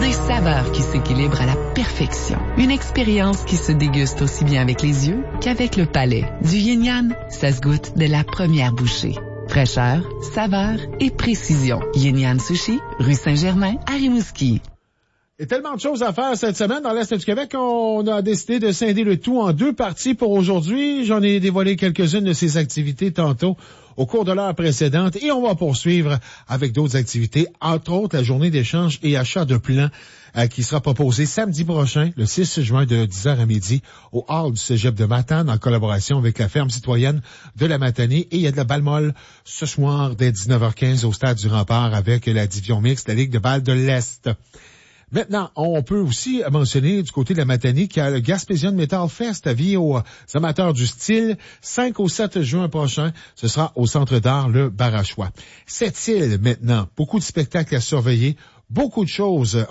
Un saveur qui s'équilibre à la perfection. Une expérience qui se déguste aussi bien avec les yeux qu'avec le palais. Du Yin Yang, ça se goûte de la première bouchée. Fraîcheur, saveur et précision. Yin Yang Sushi, rue Saint-Germain, à Rimouski. Il y a tellement de choses à faire cette semaine dans l'Est du Québec qu'on a décidé de scinder le tout en 2 parties pour aujourd'hui. J'en ai dévoilé quelques-unes de ces activités tantôt au cours de l'heure précédente et on va poursuivre avec d'autres activités, entre autres la journée d'échange et achat de plans qui sera proposée samedi prochain, le 6 juin de 10h à midi au hall du Cégep de Matane en collaboration avec la ferme citoyenne de la Matanée. Et il y a de la balle molle ce soir dès 19h15 au stade du Rempart avec la division mixte, la Ligue de balle de l'Est. Maintenant, on peut aussi mentionner du côté de la Matanée qu'il y a le Gaspésian Metal Fest avis aux amateurs du style 5 au 7 juin prochain. Ce sera au Centre d'art Le Barachois. Sept-Îles maintenant, beaucoup de spectacles à surveiller, beaucoup de choses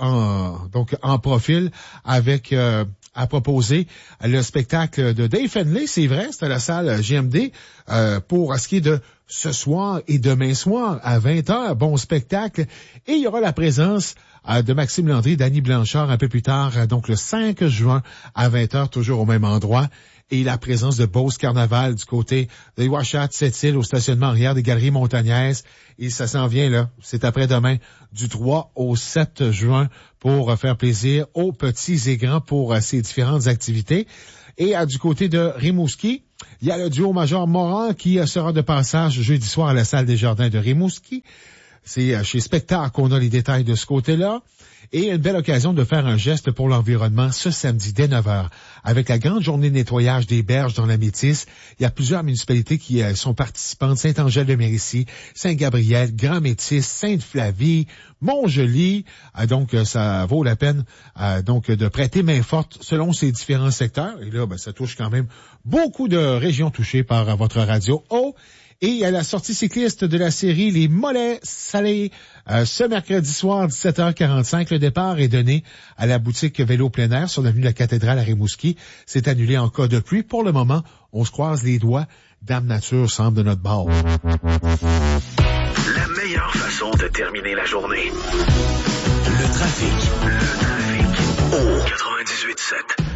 en profil avec à proposer le spectacle de Dave Fenley, c'est vrai, c'est à la salle GMD pour ce qui est de ce soir et demain soir à 20h, bon spectacle. Et il y aura la présence de Maxime Landry, Danny Blanchard un peu plus tard, donc le 5 juin à 20h, toujours au même endroit. Et la présence de Beauce Carnaval du côté de Ouachat, Sept-Îles, au stationnement arrière des Galeries Montagnaises. Et ça s'en vient, là, c'est après-demain, du 3 au 7 juin, pour faire plaisir aux petits et grands pour ces différentes activités. Et du côté de Rimouski, il y a le duo Major Morin qui sera de passage jeudi soir à la salle des Jardins de Rimouski. C'est chez Spectacle qu'on a les détails de ce côté-là. Et une belle occasion de faire un geste pour l'environnement ce samedi dès 9h. Avec la grande journée de nettoyage des berges dans la Métis, il y a plusieurs municipalités qui sont participantes. Saint-Angèle-de-Mérici, Saint-Gabriel, Grand-Métis, Sainte-Flavie, Montjoli. Donc, ça vaut la peine donc de prêter main forte selon ces différents secteurs. Et là, ça touche quand même beaucoup de régions touchées par votre radio. Et il y a la sortie cycliste de la série Les Mollets Salés ce mercredi soir, 17h45. Le départ est donné à la boutique Vélo plein air sur l'avenue de la Cathédrale à Rimouski. C'est annulé en cas de pluie. Pour le moment, on se croise les doigts. Dame Nature semble de notre bord. La meilleure façon de terminer la journée. Le trafic. Au 98.7.